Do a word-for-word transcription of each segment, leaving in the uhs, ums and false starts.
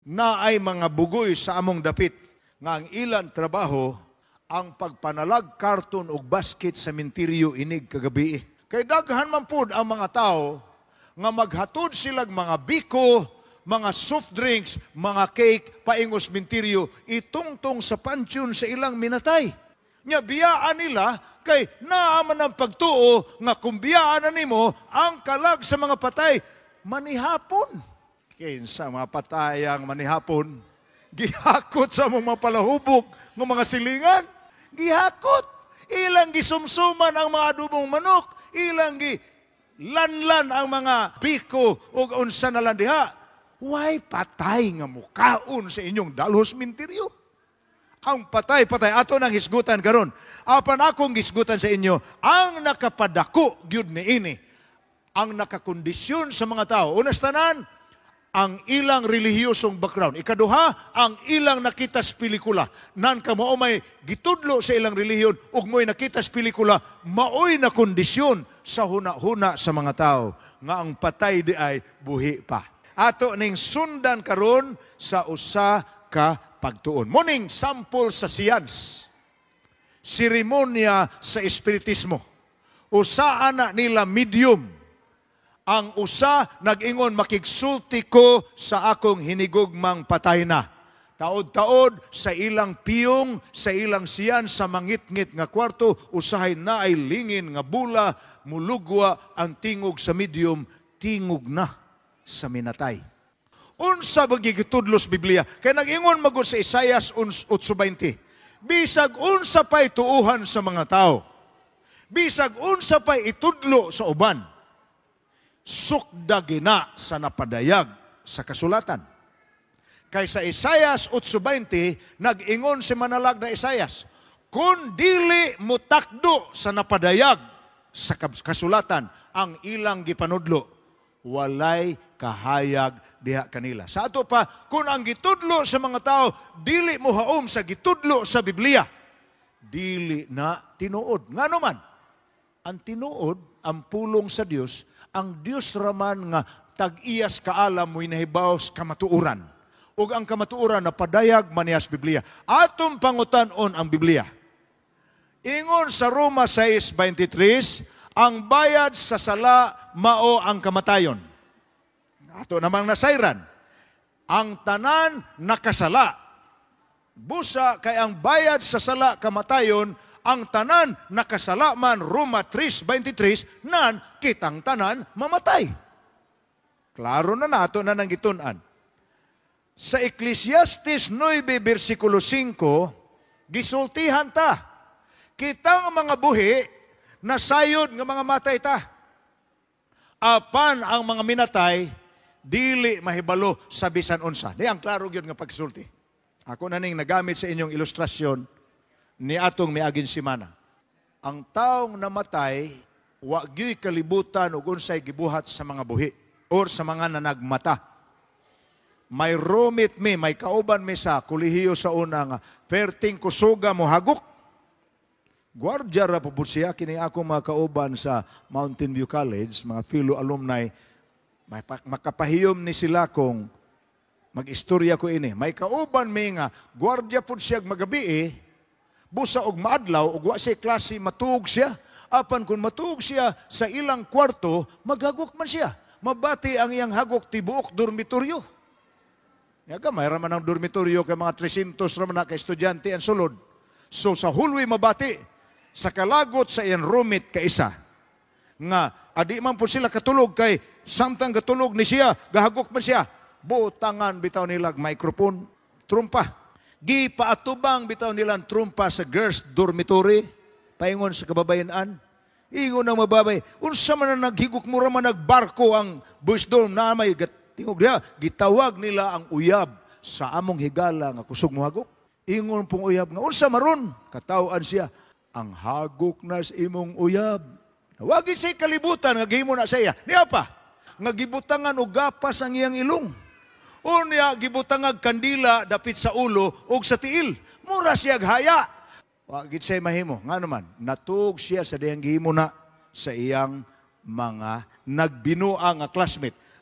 na ay mga bugoy sa among dapit nga ang ilan trabaho ang pagpanalag karton og basket sa minteryo inig kagabi. Kay daghan man pud ang mga tao nga maghatod silang mga biko, mga soft drinks, mga cake paingos minteryo itungtong sa pansyon sa ilang minatay. Nya biyaan nila kay naa man ang pagtuo nga kung biyaan na nimo ang kalag sa mga patay manihapon. Kinsa mga patayang manihapon, gihakot sa mga palahubog ng mga silingan. Gihakot. Ilang gisumsuman ang mga adubong manok. Ilang gilanlan ang mga biko o unsa na lang diha. Why patay nga mukaon sa inyong dalos minteryo? Ang patay-patay. Ato nang hisgutan karon. Apan akong hisgutan sa inyo, ang nakapadako gyud niini, ang nakakondisyon sa mga tao. Unas tanan, ang ilang relihiyosong background. Ikaduha, ang ilang nakita sa pelikula. Nan ka mao may gitudlo sa ilang relihiyon ug mo'y nakita sa pelikula, maoy na kondisyon sa huna-huna sa mga tao nga ang patay di ay buhi pa. Ato ning sundan karon sa usa ka pagtuon. Muning sample sa science. Seremonya sa espiritismo. Usa ana nila medium. Ang usa nag-ingon makigsulti ko sa akong hinigugmang patay na. Taod-taod sa ilang piyong, sa ilang siyan, sa mangit-ngit nga kwarto, usahay na ay lingin nga bula, mulugwa ang tingog sa medium, tingog na sa minatay. Unsa bagigitudlos Biblia? Kaya nag-ingon magod sa Isaias eight twenty. Bisag unsa pa'y tuuhan sa mga tao. Bisag unsa pa'y itudlo sa uban. Sukda gina sa napadayag sa kasulatan. Kay sa Isaias eight twenty, nag-ingon si manalag na Isaias, kung dili mutakdo sa napadayag sa kasulatan ang ilang gipanudlo, walay kahayag diha kanila. Sa ato pa, kung ang gitudlo sa mga tao, dili mo haom sa gitudlo sa Biblia, dili na tinuod. Nga naman, ang tinuod, ang pulong sa Dios, ang Dios raman nga tag-iyas kaalam mo'y nahibaos kamatuuran. O ang kamatuuran na padayag maniyas Biblia. Atong pangutanon ang Biblia. Ingon sa Roma six twenty-three, ang bayad sa sala mao ang kamatayon. Ato namang nasayran. Ang tanan nakasala. Busa kay ang bayad sa sala kamatayon, ang tanan nakasala man, Roma three twenty-three, nan kitang tanan mamatay. Klaro na nato na nang gitun-an. Sa Ecclesiastes nine versikulo five, gisultihan ta, kitang mga buhi nasayod nga mga matay ta. Apan ang mga minatay dili mahibalo sa bisan unsa. Di ang klaro gyud nga pagsulti. Ako na ning nagamit sa inyong ilustrasyon ni atong miaging simana. Ang taong namatay, wa gyud kalibutan ug unsay gibuhat sa mga buhi or sa mga nanagmata. May rumit mi, may kauban mi sa kolehiyo sa una nga perting kusuga mo hagok. Guardia ra po siya kini ako mga kauban sa Mountain View College, mga fellow alumni, may makapahiyom ni sila kung mag-istorya ko ini. May kauban mi nga guardia po siya magabi eh, busa og maadlaw ug wa siya klase matug siya. Apan kung matug siya sa ilang kwarto, maghagok man siya. Mabati ang iyang hagok tibuok dormitoryo. Yaga may raman ang dormitoryo kay mga three hundred raman na ka estudyante ang sulod. So sa hulwi mabati sa kalagot sa iyang roommate ka isa. Nga adi man po sila katulog kay samtang katulog ni siya, gahagok man siya. Butangan bitaw nila microphone, trumpa. Gipaatubang bitaw nilang trumpa sa girls' dormitory, paingon sa kababayan-an. Ingon ng mababay, unsa man na naghigok mo raman nagbarko ang boys dorm na may tingog diha, gitawag nila ang uyab sa among higala nga kusog mo hagok. Ingon pong uyab nga, unsa maron? Katawaan siya, ang hagok na sa imong uyab. Wagi siya kalibutan, nga gihimo na siya. Niya pa, nga gibutangan o gapas ang iyang ilong. Unya gibutangag kandila dapit sa ulo ug sa tiil. Mura siya haya. Wa gid siya mahimo. Nga naman, natug siya sa diyang gihimo na sa iyang mga nagbinuang nga classmate.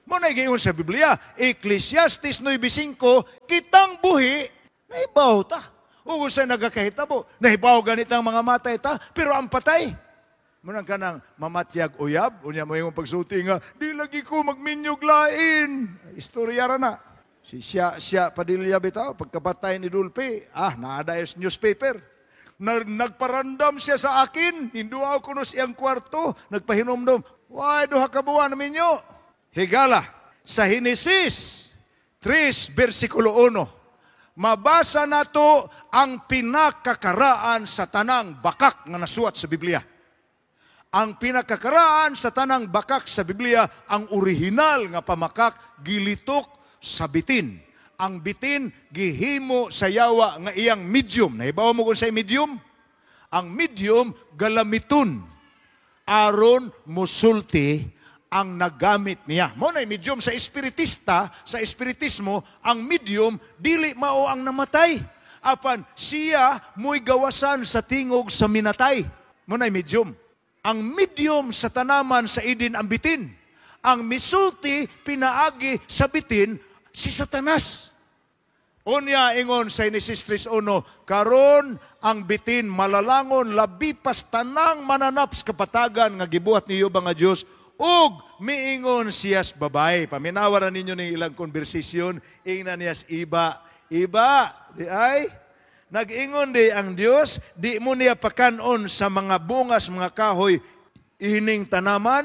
Mo na giingon sa Biblia, Ecclesiastes nine five, kitang buhi, nahibaw ta. Ug sa nagakahitabo, nahibaw ganitang mga matay ta, pero ang patay. Munang ka nang mamatyag uyab, unya mo yung pagsulti nga, di lagi ko magminyog lain. Istorya ra na. Si siya, siya Padilla bitaw, pagkapatay ni Dulpe, ah, naada yung newspaper. Nagparandam siya sa akin, hinduaw ko no siyang kwarto, nagpahinomdom, why duha ka buwan namin nyo? Higala, sa Henesis three, versikulo one, mabasa nato ang pinakakaraan sa tanang bakak nga nasuat sa Biblia. Ang pinakakaraan sa tanang bakak sa Biblia, ang orihinal nga pamakak, gilitok sa bitin. Ang bitin, gihimo sa yawa nga iyang medium. Nahibawa mo kung sa medium? Ang medium, galamiton. Aron musulti ang nagamit niya. Mo na medium sa espiritista, sa espiritismo, ang medium, dili mao ang namatay. Apan, siya mo'y gawasan sa tingog sa minatay. Mo na medium. Ang medium sa tanaman sa idin ang bitin. Ang misulti, pinaagi sa bitin, si Satanas. Unya ingon sa Genesis three one, karon ang bitin malalangon labi pas tanang mananaps kapatagan nga gibuhat niyo ba nga Dios ug miingon siyas babae. Paminawaran ninyo ning ilang konversasyon, ingnan niyas iba, iba, di ay nag-ingon di ang Dios, di mo niya pakanon sa mga bungas mga kahoy ining tanaman,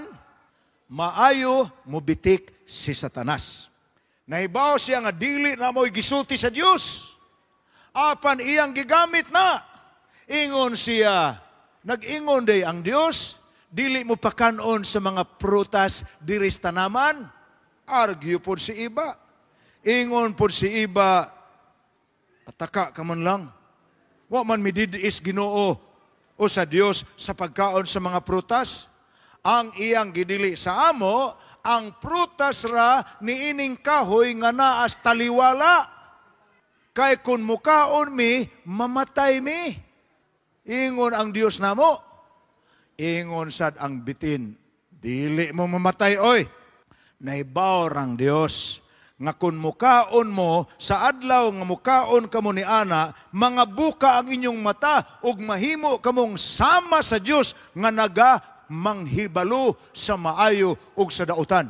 maayo mubitik si Satanas. Nahibaw siya nga dili na mo'y gisulti sa Diyos. Apan iyang gigamit na. Ingon siya, nag-ingon day ang Diyos, dili mo pakanon sa mga prutas diris tanaman. Argue po si iba. Ingon po si iba, ataka ka man lang. Wa man mididiis Ginoo o sa Diyos sa pagkaon sa mga prutas. Ang iyang gidili sa amo, ang prutas ra ni ining kahoy nga naas taliwala. Kay kun mukaon mi, mamatay mi. Ingon ang Dios namo. Ingon sad ang bitin, dili mo mamatay oy. Naibaw rang Dios nga kun mukaon mo sa adlaw nga mukaon kamo ni ana, mga buka ang inyong mata ug mahimo kamong sama sa Dios nga naga manghibalo sa maayo ug sa dautan.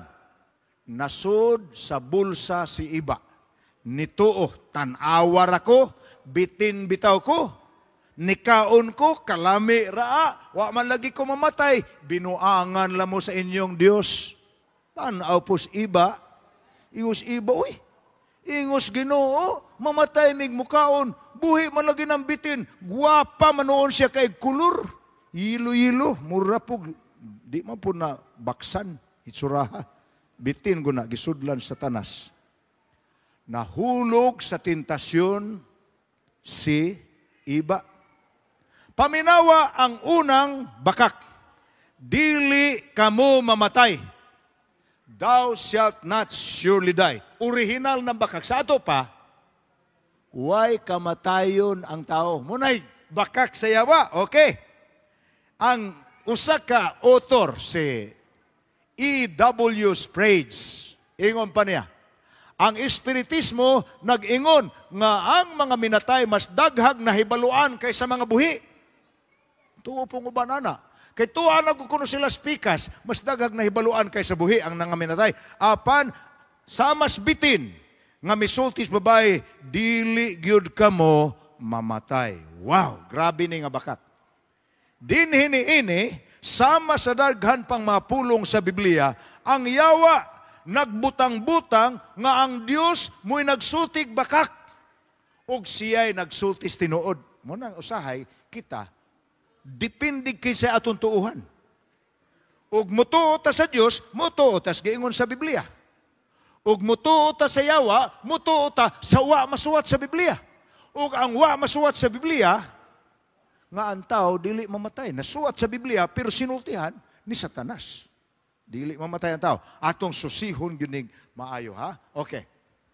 Nasod sa bulsa si iba. Nituo, tan-awar ako, bitin bitaw ko, nikaon ko, kalami raa, wa man lagi ko mamatay, binuangan la mo sa inyong Dios. Tan-aw pos iba, ius iba, uy, ingos Ginoo, mamatay mig mukaon, buhi man lagi ng bitin, guwapa manoon siya kay kulur. Yilo-yilo, mura po, di man po na baksan, itsuraha. Bitin ko na, gisudlan sa tanas. Nahulog sa tentasyon si iba. Paminawa ang unang bakak. Dili kamo mamatay. Thou shalt not surely die. Original na bakak. Sa ato pa, why kamatayon ang tao? Munay, bakak sa yawa. Okay. Ang usa ka author si E W Sprague, ingon pa niya, ang espiritismo nag-ingon nga ang mga minatay mas daghag na hibaluan kaysa mga buhi. Tuo pong ubanana. Kay tuwa na kuno sila spikas, mas daghag na hibaluan kaysa buhi ang nga minatay. Apan, sa mas bitin, nga misultis babae, dili gyud kamo mamatay. Wow, grabe ni nga bakat. Dinhini ini, sama sa daghan pang mga pulong sa Biblia, ang yawa nagbutang-butang nga ang Dios mo'y nagsultig bakak ug siya'y nagsultis tinuod. Muna usahay kita, depende kay sa atong tuuhan. Ug mutuo ta sa Dios, mutuo ta sa giingon sa Biblia. Ug mutuo ta sa yawa, mutuo ta sa wa masuwat sa Biblia. Ug ang wa masuwat sa Biblia, nga ang tao dili mamatay. Nasuwat sa Biblia pero sinultihan ni Satanas. Dili mamatay ang tao. Atong susihon ginig maayo ha. Okay.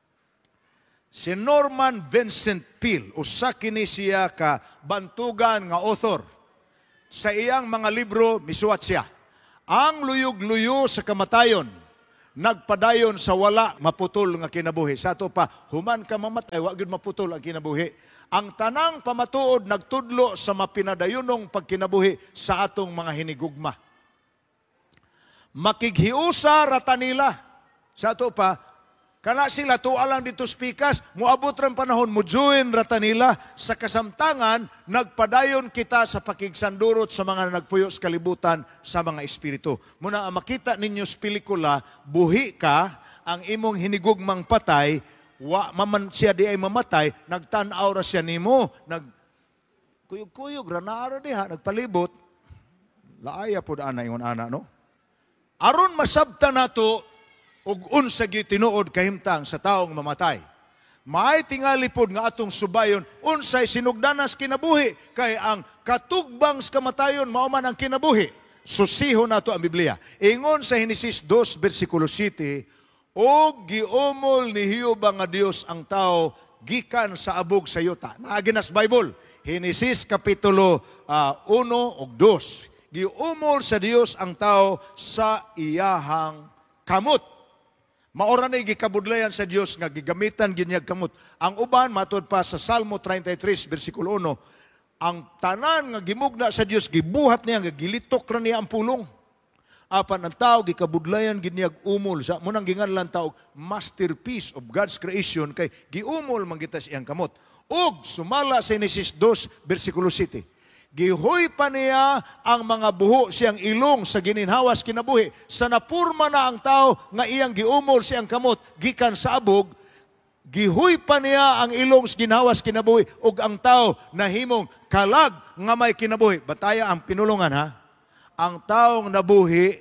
Si Norman Vincent Peale, usa kini siya ka bantugan nga author. Sa iyang mga libro misuwat siya, Ang Luyog-luyo sa Kamatayon, nagpadayon sa wala maputol nga kinabuhi. Sa ato pa, human ka mamatay, wa gyud maputol ang kinabuhi. Ang tanang pamatuod nagtudlo sa mapinadayunong pagkinabuhi sa atong mga hinigugma. Makighiusa rata nila. Sa ato pa, kana sila tuwa lang dito spikas, muabot ran panahon, mujuin rata nila sa kasamtangan, nagpadayon kita sa pakigsandurot sa mga nagpuyo sa kalibutan sa mga espiritu. Muna ang makita ninyo sa pelikula, buhi ka, ang imong hinigugmang patay, wa maman siya di ay mamatay, nagtanaw ra siya nimo, nag kuyog-kuyog, ranara diha, nagpalibot, laaya po ana ingon ana, no? Aron masabta nato, ug unsa gyud tinuod kahimtang sa taong mamatay. Maay tingali pod nga atong subayon unsay sinugdanas kinabuhi kay ang katugbang sa kamatayon mao man ang kinabuhi. Susiho nato ang Biblia. Ingon sa Henesis two bersikulo seven, og giumol ni Hioba nga Dios ang tao gikan sa abog sa yuta. Naaginas Bible. Henesis kapitulo uh, one ug two. Giumol sa Dios ang tao sa iyahang kamot. Maora na gikabudlayan sa Dios nga gigamitan ginyag kamot. Ang uban matud pa sa Salmo thirty-three bersikulo one, ang tanan nga gimugna sa Dios gibuhat niya nga gilitok ra niya ang pulong. Apan ang tao gikabudlayan ginyag umol sa munang ginganlan tao masterpiece of God's creation kay giumol man kita siyang kamot. Ug sumala sa Genesis two bersikulo seven. Gihoy pa niya ang mga buho siyang ilong sa gininhawas kinabuhi. Sa napurma na ang tao nga iyang giumol siyang kamot gikan sa abog, gihoy pa niya ang ilong sa ginhawas kinabuhi ug ang tao nahimong kalag nga may kinabuhi. Bataya ang pinulungan ha. Ang taong nabuhi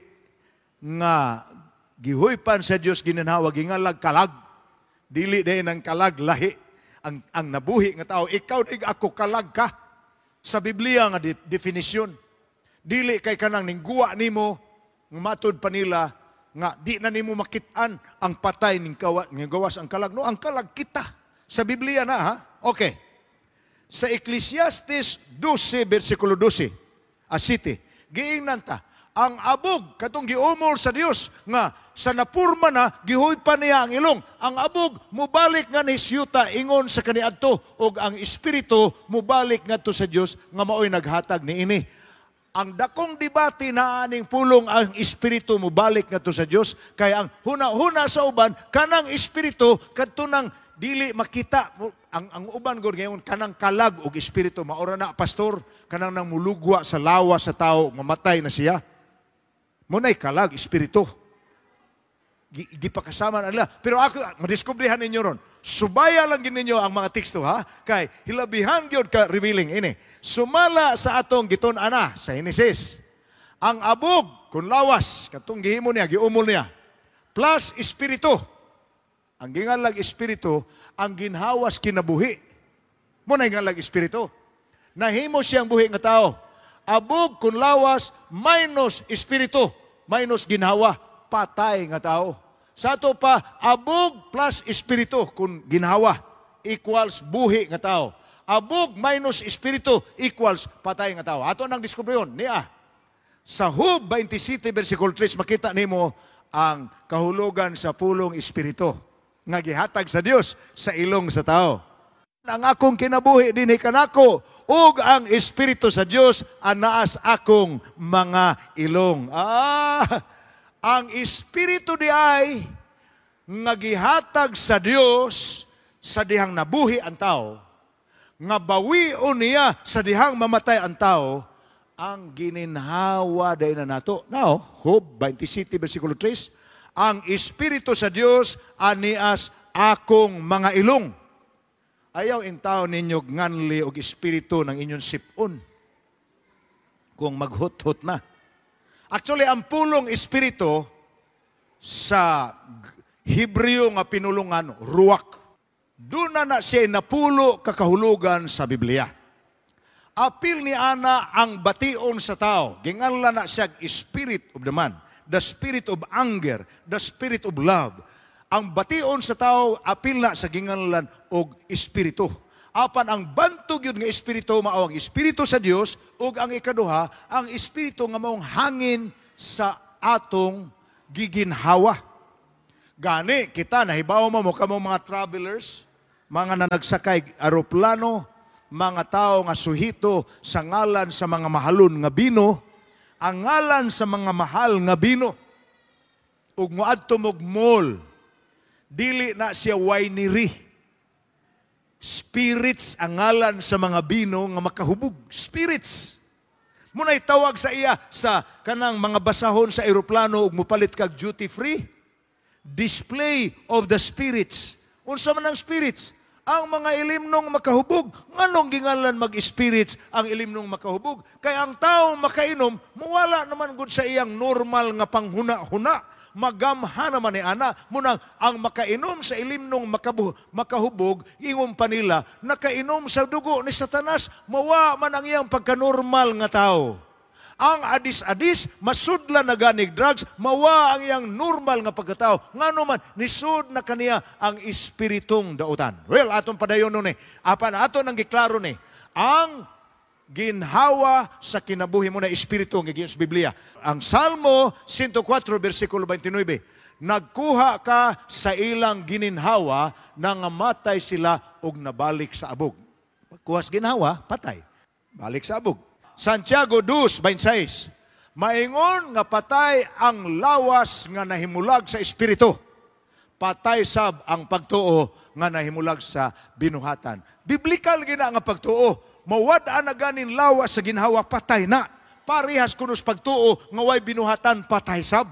nga gihoypan sa Dios gininhawa gingalag kalag. Dili day ng kalag lahi. Ang ang nabuhi nga tao, ikaw dig ako kalag ka. Sa Biblia nga de- definisyon, dili kay kanang ningguwa nimo, nga matod pa nila, nga di na nimo makitaan ang patay ning kawa, nga gawas ang kalag. No, ang kalag kita. Sa Biblia na ha. Okay. Sa Ecclesiastes twelve, versikulo twelve, asiti, giingnan ta, ang abog, katong giumol sa Dios, nga sa napurma na, gihoy pa niya ang ilong. Ang abog, mubalik nga ni siyuta, ingon sa kaniadto, o ang espiritu, mubalik nga to sa Dios, nga maoy naghatag ni ini. Ang dakong debate na aning pulong ang espiritu mubalik nga to sa Dios, kaya ang huna-huna sa uban, kanang espiritu, kadto nang dili makita, ang, ang uban gud ngayon, kanang kalag og espiritu, maora na, pastor, kanang nang mulugwa sa lawa sa tao, mamatay na siya. Muna'y kalag, espiritu. Gipakasama na nila. Pero ako, madiskubrihan ninyo ron. Subaya lang ninyo ang mga teksto, ha? Kay, hilabihan yun ka revealing ini. Sumala sa atong giton ana, sa Henesis. Ang abog, kung lawas, katong gihimo niya, giumol niya, plus espiritu. Ang gingalag espiritu, ang ginhawas kinabuhi. Muna'y gingalag espiritu. Nahimo siyang buhi nga tao. Abog kung lawas minus espiritu, minus ginhawa, patay nga tao. Sa ato pa, abog plus espiritu kung ginhawa equals buhi nga tao. Abog minus espiritu equals patay nga tao. Ato nang diskubre yun, niya. Sa Job twenty-seven, versikulo three, makita nimo ang kahulugan sa pulong espiritu nga gihatag sa Dios sa ilong sa tao. Ang akong kinabuhi dinhi kanako ug ang espiritu sa Dios anaas akong mga ilong. Ah, ang espiritu di ay nga gihatag sa Dios sa dihang nabuhi ang tao, nga bawion niya sa dihang mamatay ang tao, ang gininhawa day na nato. Now, Job twenty-seven, versikulo three, ang espiritu sa Dios anias akong mga ilong. Ayaw in tao ninyo nganli og espiritu ng inyong sipon kung maghut-hut na. Actually, ang pulong espiritu sa Hebreo nga pinulungan, ruach. Doon na na siya napulo kakahulugan sa Biblia. Apil ni ana ang bation sa tao. Ginganla na siya spirit of the man, the spirit of anger, the spirit of love. Ang bation sa tao, apil na sa ginganlan og espiritu. Apan ang bantog yun nga espiritu, mao ang espiritu sa Dios, ug ang ikaduha, ang espiritu nga maong hangin sa atong giginhawa. Gani, kita, nahibaw mo mo kamo mga travelers, mga nanagsakay aeroplano, mga tao nga suhito sa ngalan sa mga mahalon nga bino, ang ngalan sa mga mahal nga bino, ug moadto mog mall, dili na siya winery. Spirits ang ngalan sa mga bino nga makahubog. Spirits. Muna'y tawag sa iya sa kanang mga basahon sa eroplano ug mupalit kag duty free. Display of the spirits. Unsa man ang spirits? Ang mga ilimnong makahubog. Nganong gingalan mag-spirits ang ilimnong makahubog? Kaya ang tao makainom, mawala naman gud sa iyang normal nga panghuna-huna. Magamha naman ni ana. Munang ang makainom sa ilimnong makabu, makahubog, ingon pa nila, nakainom sa dugo ni Satanas, mawa man ang iyang pagkanormal nga tao. Ang adis-adis, masudla na ganig drugs, mawa ang iyang normal nga pagkatao. Nga naman, nisud na kaniya ang espiritong dautan. Well, atong padayon nun eh. Apan, aton ang giklaro ni, ang ginhawa sa kinabuhi mo na espiritu ng sa Biblia. Ang Salmo one oh four, versikulo twenty-nine, nagkuha ka sa ilang gininhawa na ngamatay sila og nabalik sa abog. Kuwas ginhawa, patay. Balik sa abog. Santiago two twenty-six, maingon nga patay ang lawas nga nahimulag sa espiritu. Patay sab ang pagtuo nga nahimulag sa binuhatan. Biblikal gina nga pagtuo. Mawad-an na ganin lawas sa ginhawa, patay na. Parihas kunos pagtuo, nga way binuhatan, patay sab.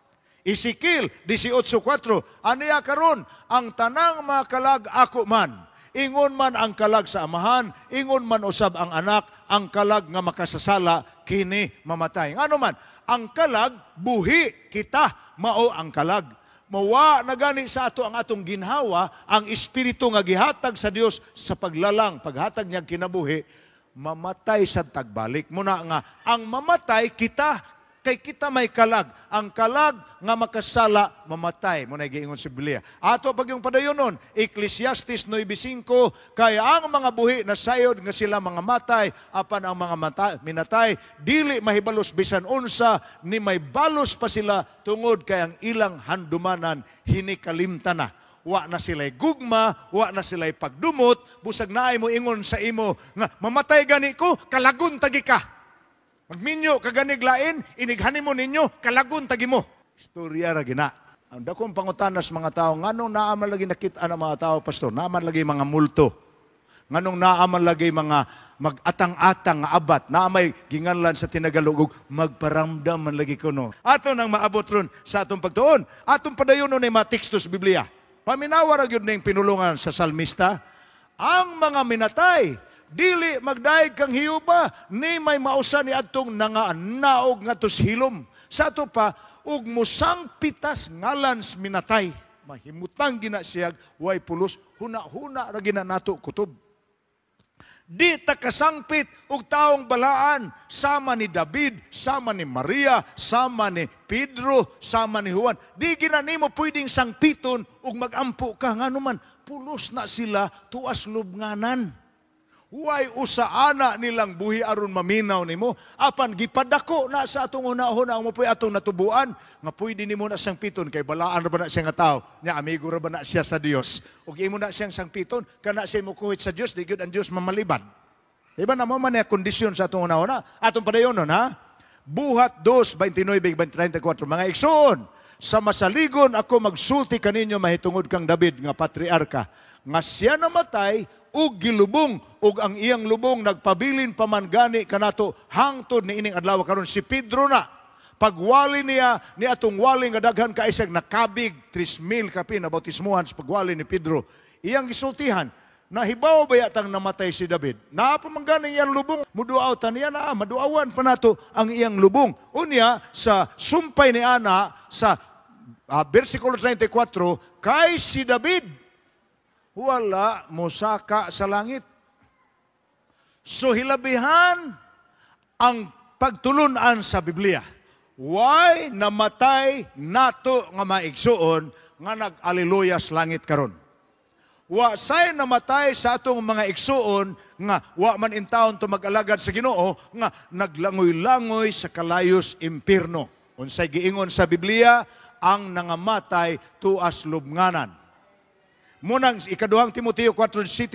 Ezekiel eighteen four, aniya karon ang tanang mga kalag ako man. Ingon man ang kalag sa amahan, ingon man usab ang anak, ang kalag nga makasasala, kini mamatay. Ano man, ang kalag, buhi kita, mao ang kalag. Mawa na gani sa ato ang atong ginhawa, ang espiritu nga gihatag sa Dios sa paglalang, paghatag niya kinabuhi, mamatay sa tagbalik. Muna nga, ang mamatay kita, kay kita may kalag. Ang kalag nga makasala, mamatay. Muna giingon si Biblia. Ato pag yung padayon nun, Ecclesiastes nine five, kaya ang mga buhi na sayod nga sila mga matay, apan ang mga matay, minatay, dili mahibalos bisan unsa, ni may balos pa sila tungod kay ang ilang handumanan hinikalimta na. Wa na sila'y gugma, wa na sila'y pagdumot, busag naay mo ingon sa imo, nga mamatay gani ko, kalagun tagi ka. Magminyo kaganig lain, inighani mo ninyo, kalagun tagi mo. Istorya ra gina. Ang dakong pangutanas mga tao, nganong naaman lagi nakita ng mga tao, pastor, naaman lagi mga multo. Nganong naaman lagi mga mag-atang-atang nga abat, naamay ginganlan sa tinagalugog, magparamdam man lagi ko no. Ato nang maabot ron sa atong pagtuon. Atong padayon nun ay mga teksto sa Biblia. Paminawa ra gyud ning pinulungan sa salmista, ang mga minatay, dili magdaig kang hiyuba, ni may mausa ni adtong nga naog nga tos hilom. Sa ato pa, ug musang pitas ngalans minatay. Mahimutang gina siyag, way pulos, huna-huna ra gina nato kutob. Di ta kasangpit og taong balaan, sama ni David, sama ni Maria, sama ni Pedro, sama ni Juan. Di gina nimo pwedeng sangpiton og magampo ka nganuman, pulos na sila tuas lubnganan. Huway usaana nilang buhi aron maminaw nimo. Apan gipadako na sa atong una-una ang mapuy atong natubuan nga pwede nimo na sangpiton kay balaan ra ba na siya nga tao. Nya amigo ra ba na siya sa Dios. Ug imo na siyang sangpiton kana siya mo kuhit sa Dios, di gyud ang Dios mamalibad. Diba na mo man ang kondisyon sa atong una-una. Atong padayon nun ha. Buhat two twenty-nine thirty-four, mga igsoon, sa masaligon ako magsulti kaninyo mahitungod kang David nga patriarka nga siya namatay ug gilubong ug ang iyang lubong nagpabilin paman gani kanato hangtod ni ining adlaw karon si Pedro na pagwali niya ni atong wali nga daghan kaisag nakabig three mil kapin na bautismuhan sa pagwali ni Pedro iyang gisultihan nahibaw ba yatang namatay si David naa pa man gani iyang lubong muduawtan niya na maduawan pa nato ang iyang lubong unya sa sumpay ni ana sa uh, versikulo thirty-four kay si David wala mosaka sa langit. So hilabihan ang pagtulunan sa Biblia. Why namatay nato nga maigsuon nga nag-aleluya sa langit karon? Wa say namatay sa atong mga igsuon nga wa man in taon to mag-alagad sa Ginoo nga naglangoy-langoy sa kalayos impierno. Unsay giingon sa Biblia, ang nangamatay tuas lubnganan. Munang ikaduhang Timoteo four